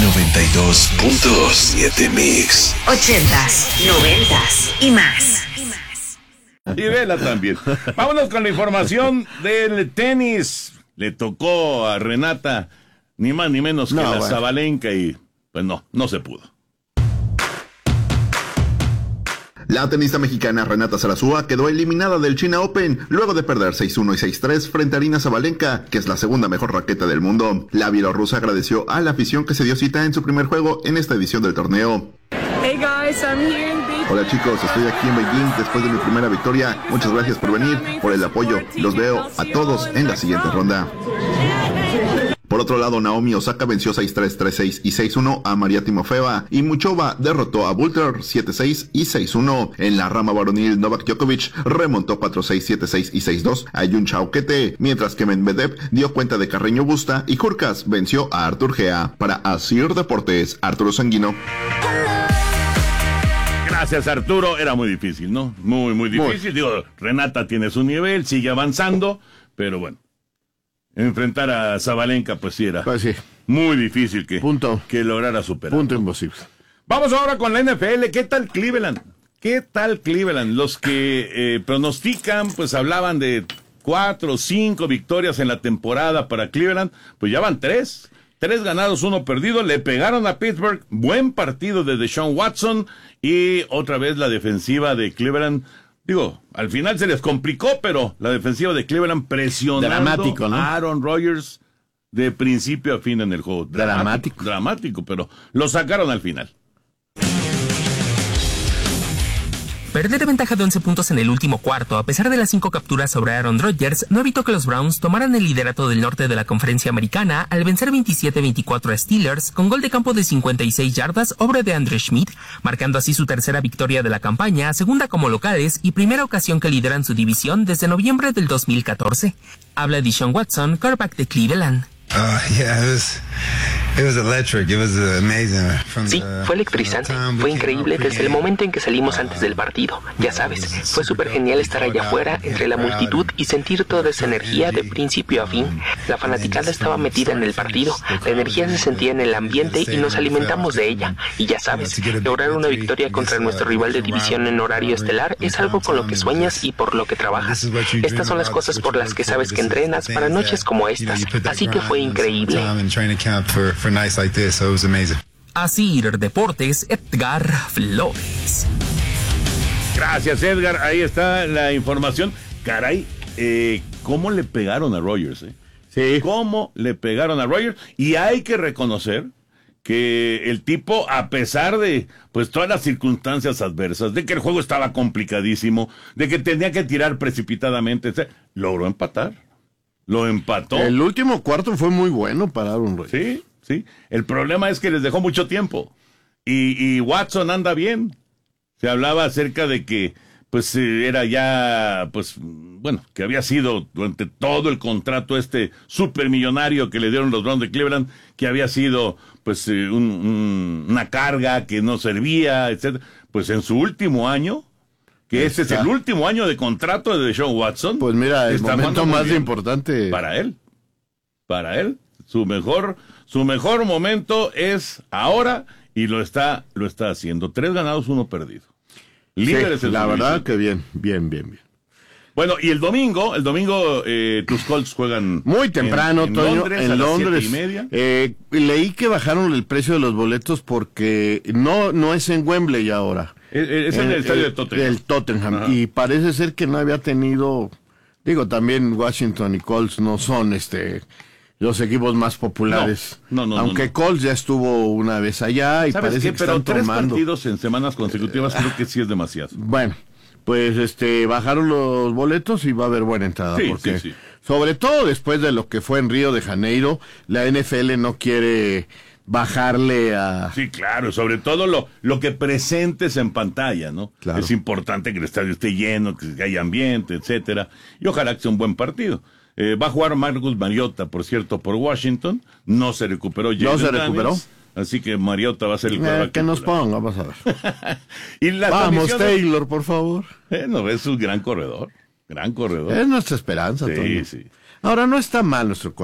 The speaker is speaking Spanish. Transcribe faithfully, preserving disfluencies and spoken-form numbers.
noventa y dos punto siete Mix. Ochentas, noventas y más. Y vela también. Vámonos con la información del tenis. Le tocó a Renata ni más ni menos que No, la bueno. Sabalenka y pues no, no se pudo. La tenista mexicana Renata Zarazúa quedó eliminada del China Open luego de perder seis uno y seis tres frente a Aryna Sabalenka, que es la segunda mejor raqueta del mundo. La bielorrusa agradeció a la afición que se dio cita en su primer juego en esta edición del torneo. Hey guys, I'm here in Beijing. Hola chicos, estoy aquí en Beijing después de mi primera victoria. Muchas gracias por venir, por el apoyo. Los veo a todos en la siguiente ronda. Por otro lado, Naomi Osaka venció seis tres, tres seis y seis uno a María Timofeeva y Muchova derrotó a Butler siete seis y seis uno. En la rama varonil, Novak Djokovic remontó cuatro seis, siete seis y seis dos a Yun Chao-Kete, mientras que Medvedev dio cuenta de Carreño Busta y Hurkacz venció a Artur Gea. Para Asir Deportes, Arturo Sanguino. Gracias, Arturo. Era muy difícil, ¿no? Muy, muy difícil. Muy. Digo, Renata tiene su nivel, sigue avanzando, pero bueno. Enfrentar a Sabalenka, pues sí era pues sí. muy difícil que, Punto. que lograra superar. Punto imposible. Vamos ahora con la N F L. ¿Qué tal Cleveland? ¿Qué tal Cleveland? Los que eh, pronostican, pues hablaban de cuatro o cinco victorias en la temporada para Cleveland. Pues ya van tres. Tres ganados, uno perdido. Le pegaron a Pittsburgh. Buen partido de Deshaun Watson. Y otra vez la defensiva de Cleveland. Digo, al final se les complicó, pero la defensiva de Cleveland presionando Dramático, ¿no? a Aaron Rodgers de principio a fin en el juego. Dramático. Dramático, pero lo sacaron al final. Perder ventaja de once puntos en el último cuarto, a pesar de las cinco capturas sobre Aaron Rodgers, no evitó que los Browns tomaran el liderato del norte de la conferencia americana al vencer veintisiete veinticuatro a Steelers con gol de campo de cincuenta y seis yardas, obra de Andre Schmidt, marcando así su tercera victoria de la campaña, segunda como locales y primera ocasión que lideran su división desde noviembre del dos mil catorce. Habla Deshaun Watson, quarterback de Cleveland. Uh, yeah, it was, it was electric. It was amazing. From Sí, the, fue electrizante, fue increíble desde el momento en que salimos antes del partido. Ya sabes, fue súper genial estar allá afuera entre la multitud y sentir toda esa energía de principio a fin. La fanaticada estaba metida en el partido, la energía se sentía en el ambiente y nos alimentamos de ella. Y ya sabes, lograr una victoria contra nuestro rival de división en horario estelar es algo con lo que sueñas y por lo que trabajas. Estas son las cosas por las que sabes que entrenas para noches como estas, así que fue increíble. Así Deportes, Edgar Flores. Gracias, Edgar. Ahí está la información. Caray, eh, ¿cómo le pegaron a Rodgers? Eh? Sí. ¿Cómo le pegaron a Rodgers? Y hay que reconocer que el tipo, a pesar de pues todas las circunstancias adversas, de que el juego estaba complicadísimo, de que tenía que tirar precipitadamente, logró empatar. Lo empató. El último cuarto fue muy bueno para Aaron Rodgers. Sí, sí. El problema es que les dejó mucho tiempo. Y, y Watson anda bien. Se hablaba acerca de que, pues, eh, era ya, pues, bueno, que había sido durante todo el contrato este supermillonario que le dieron los Browns de Cleveland, que había sido, pues, eh, un, un, una carga que no servía, etcétera. Pues en su último año, que este es el último año de contrato de Deshaun Watson. Pues mira, el está momento muy más bien. importante Para él. Para él. Su mejor, su mejor momento es ahora y lo está, lo está haciendo. Tres ganados, uno perdido. Líderes sí, en la su verdad división. que bien, bien, bien, bien. Bueno, y el domingo, el domingo eh, tus Colts juegan muy temprano, en, en Toño, Londres, en a las Londres. siete y media. Eh, leí que bajaron el precio de los boletos porque no, no es en Wembley ahora. Es, es en el, el estadio de Tottenham. El Tottenham. Ajá. Y parece ser que no había tenido, digo, también Washington y Colts no son este los equipos más populares. No, no, no. Aunque no, no. Colts ya estuvo una vez allá y ¿Sabes parece qué? que Pero están tres tomando. partidos en semanas consecutivas creo que sí es demasiado. Bueno, pues este bajaron los boletos y va a haber buena entrada. Sí, porque sí, sí. sobre todo después de lo que fue en Río de Janeiro, la N F L no quiere bajarle a... Sí, claro, sobre todo lo, lo que presentes en pantalla, ¿no? Claro. Es importante que el estadio esté lleno, que haya ambiente, etcétera, y ojalá que sea un buen partido. Eh, va a jugar Marcus Mariota, por cierto, por Washington, no se recuperó. No se recuperó. Así que Mariota va a ser el Eh, quarterback que nos titular. ponga, vamos a ver. Y las Vamos, condiciones- Taylor, por favor. Eh, no, es un gran corredor, gran corredor. Es nuestra esperanza, Sí, Toño. sí. Ahora, no está mal nuestro